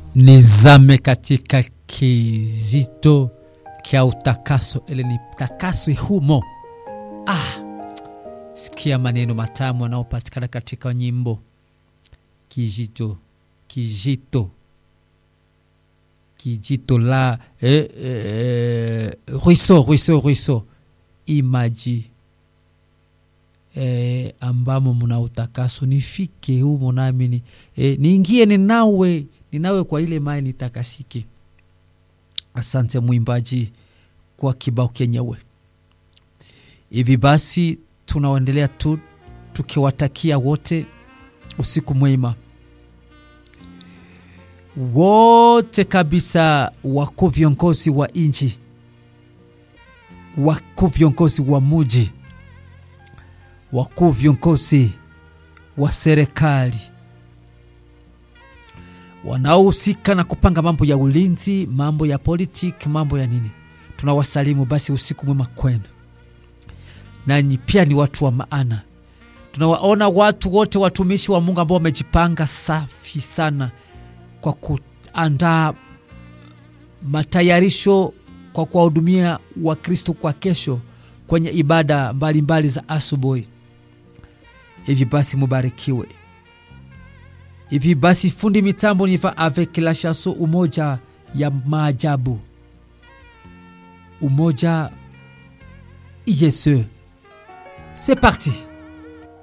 nizame katika kijito kia utakaso, ili ni takaswe humo. Sikia maneno matamu yanayopatikana katika nyimbo. Kijito la ruisseau imaji ambamo mna utakaso, nifike humo nami niingie ninawe kwa ile mai nitakasike. Asante mwimbaji kwa kibao kenyewe. Hivi basi tunaendelea tukiwatakia wote usiku mwema. Wote kabisa, wako viongozi wa inchi, wako viongozi wa muji, wako viongozi wa serikali wanaohusika na kupanga mambo ya ulinzi, mambo ya politiki, mambo ya nini, tunawasalimu basi usiku mwema kwenu. Nanyi pia ni watu wa maana. Tunawaona watu wote watumishi wa Mungu ambao wamejipanga safi sana kwa kuandaa matayarisho kwa kuwahudumia wa Kristo kwa kesho kwenye ibada mbalimbali za asubuhi. Hivi basi mubarikiwe. Hivi basi fundi mitambo ni va avec la chanson umoja ya maajabu. Umoja Yesu. C'est parti.